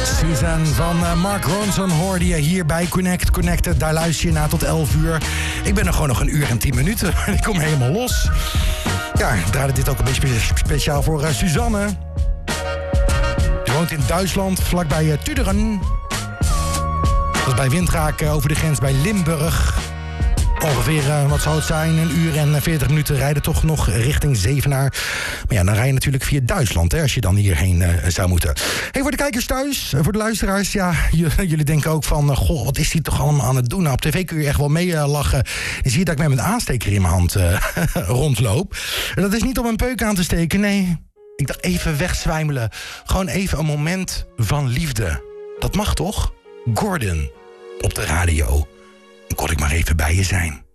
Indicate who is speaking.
Speaker 1: Suzanne van Mark Ronson hoorde je hier bij Connected. Daar luister je naar tot 11 uur. Ik ben er gewoon nog 1 uur en 10 minuten. Ik kom helemaal los. Ja, ik draaide dit ook een beetje speciaal voor Suzanne. Ze woont in Duitsland, vlakbij Tuderen. Dat is bij Windraak over de grens bij Limburg. Ongeveer, wat zou het zijn, 1 uur en 40 minuten rijden toch nog richting Zevenaar. Maar ja, dan rij je natuurlijk via Duitsland, hè, als je dan hierheen zou moeten. Hey, voor de kijkers thuis, voor de luisteraars, ja, jullie denken ook van, goh, wat is die toch allemaal aan het doen? Nou, op tv kun je echt wel mee lachen. Je ziet dat ik met mijn aansteker in mijn hand rondloop. En dat is niet om een peuk aan te steken, nee. Ik dacht even wegzwijmelen. Gewoon even een moment van liefde. Dat mag toch? Gordon, op de radio. Dan kon ik maar even bij je zijn.